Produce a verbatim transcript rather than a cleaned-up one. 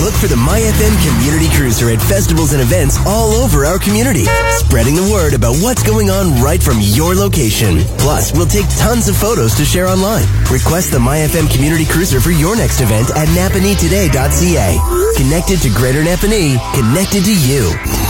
Look for the MyFM Community Cruiser at festivals and events all over our community, spreading the word about what's going on right from your location. Plus, we'll take tons of photos to share online. Request the MyFM Community Cruiser for your next event at napanee today dot c a. Connected to Greater Napanee, connected to you.